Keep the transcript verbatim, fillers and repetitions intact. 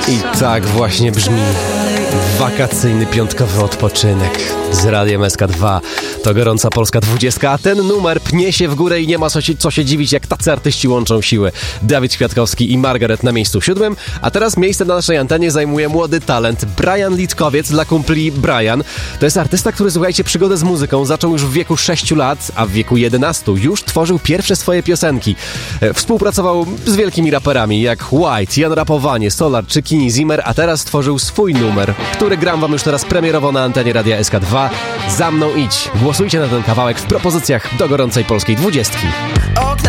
I tak właśnie brzmi wakacyjny piątkowy odpoczynek z Radiem S K dwa. To gorąca polska dwudziestka, a ten numer pnie się w górę i nie ma co się, co się dziwić, jak tacy artyści łączą siły. Dawid Kwiatkowski i Margaret na miejscu siódmym, a teraz miejsce na naszej antenie zajmuje młody talent Brian Litkowiec, dla kumpli Brian. To jest artysta, który, słuchajcie, przygodę z muzyką zaczął już w wieku sześciu lat, a w wieku jedenastu już tworzył pierwsze swoje piosenki. Współpracował z wielkimi raperami jak White, Jan Rapowanie, Solar czy Kini Zimmer, a teraz stworzył swój numer, który gram wam już teraz premierowo na antenie Radia S K dwa. Za mną idź. Głosujcie na ten kawałek w propozycjach do gorącej polskiej dwudziestki.